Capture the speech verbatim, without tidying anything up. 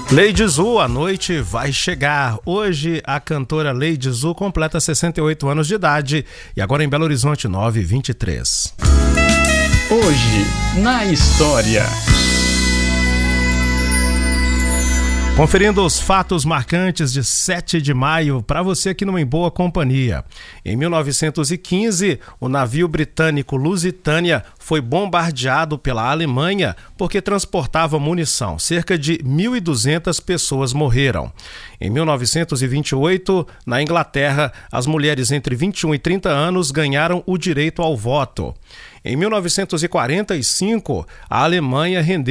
Lady Zu, a noite vai chegar. Hoje a cantora Lady Zu completa sessenta e oito anos de idade e agora em Belo Horizonte, nove e vinte e três. Hoje na história. Conferindo os fatos marcantes de sete de maio para você aqui numa boa companhia. Em mil novecentos e quinze, o navio britânico Lusitânia foi bombardeado pela Alemanha porque transportava munição. Cerca de mil e duzentas pessoas morreram. Em mil novecentos e vinte e oito, na Inglaterra, as mulheres entre vinte e um e trinta anos ganharam o direito ao voto. Em mil novecentos e quarenta e cinco, a Alemanha rendeu